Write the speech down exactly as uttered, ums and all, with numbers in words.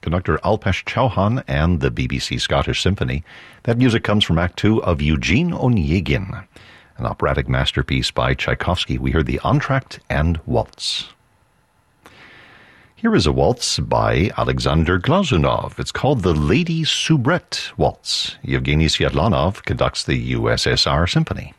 conductor Alpesh Chauhan and the B B C Scottish Symphony. That music comes from Act Two of Eugene Onegin, an operatic masterpiece by Tchaikovsky. We heard the Entr'acte and Waltz. Here is a waltz by Alexander Glazunov. It's called the Lady Soubrette Waltz. Yevgeny Sviatlanov conducts the U S S R Symphony.